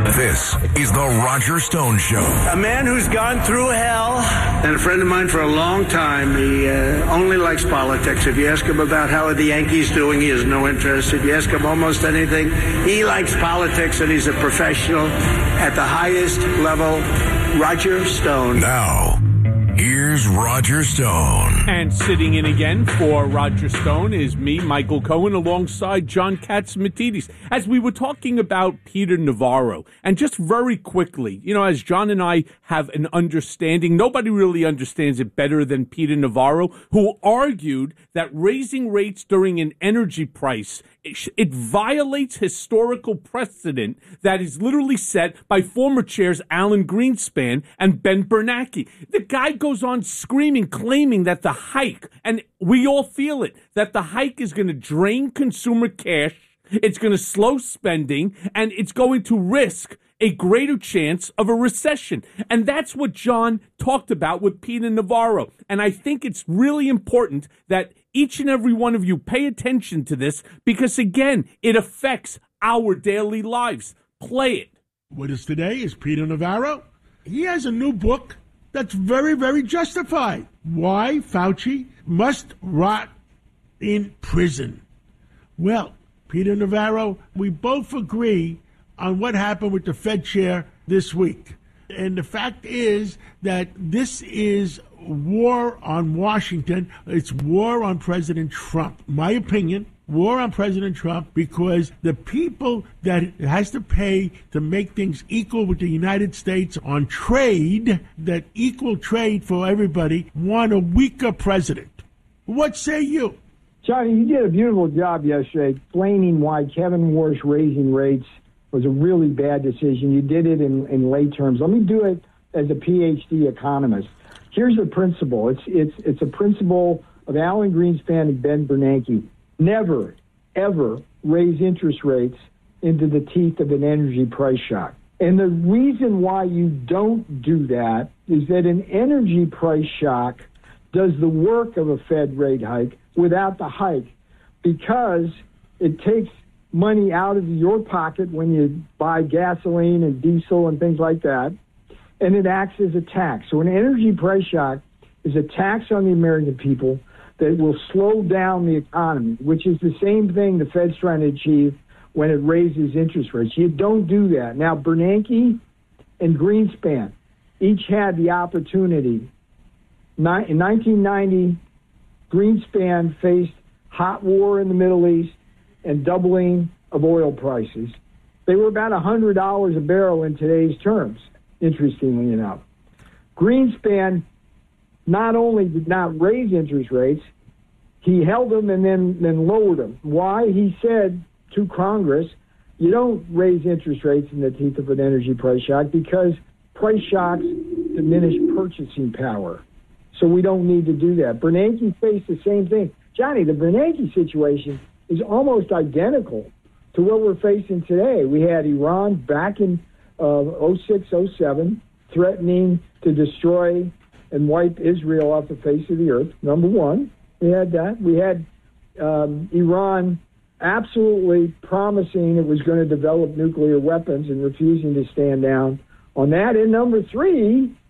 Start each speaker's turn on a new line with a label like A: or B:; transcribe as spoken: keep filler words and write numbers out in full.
A: This is the Roger Stone Show.
B: A man who's gone through hell, and a friend of mine for a long time. He uh, only likes politics. If you ask him about how are the Yankees doing, he has no interest. If you ask him almost anything, he likes politics, and he's a professional at the highest level. Roger Stone.
A: Now, here's Roger Stone.
C: And sitting in again for Roger Stone is me, Michael Cohen, alongside John Catsimatidis. As we were talking about Peter Navarro, and just very quickly, you know, as John and I have an understanding, nobody really understands it better than Peter Navarro, who argued that raising rates during an energy price, it, it violates historical precedent that is literally set by former chairs Alan Greenspan and Ben Bernanke. The guy goes on screaming, claiming that the hike, and we all feel it, that the hike is going to drain consumer cash, it's going to slow spending, and it's going to risk a greater chance of a recession. And that's what John talked about with Peter Navarro. And I think it's really important that each and every one of you pay attention to this because, again, it affects our daily lives. Play it.
D: With us today is Peter Navarro. He has a new book that's very, very justified. Why Fauci must rot in prison. Well, Peter Navarro, we both agree on what happened with the Fed chair this week. And the fact is that this is war on Washington. It's war on President Trump. My opinion, war on President Trump, because the people that it has to pay to make things equal with the United States on trade, that equal trade for everybody, want a weaker president. What say you?
E: Johnny, you did a beautiful job yesterday explaining why Kevin Warsh raising rates was a really bad decision. You did it in, in lay terms. Let me do it as a P H D economist. Here's the principle. It's it's it's a principle of Alan Greenspan and Ben Bernanke. Never, ever raise interest rates into the teeth of an energy price shock. And the reason why you don't do that is that an energy price shock does the work of a Fed rate hike without the hike, because it takes money out of your pocket when you buy gasoline and diesel and things like that, and it acts as a tax. So an energy price shock is a tax on the American people that will slow down the economy, which is the same thing the Fed's trying to achieve when it raises interest rates. You don't do that. Now, Bernanke and Greenspan each had the opportunity. In nineteen ninety, Greenspan faced hot war in the Middle East and doubling of oil prices. They were about one hundred dollars a barrel in today's terms, interestingly enough. Greenspan not only did not raise interest rates, he held them and then, then lowered them. Why? He said to Congress, you don't raise interest rates in the teeth of an energy price shock because price shocks diminish purchasing power. So we don't need to do that. Bernanke faced the same thing. Johnny, the Bernanke situation is almost identical to what we're facing today. We had Iran back in uh, oh six, oh seven threatening to destroy and wipe Israel off the face of the earth. Number one, we had that. We had um, Iran absolutely promising it was going to develop nuclear weapons and refusing to stand down on that. And number three,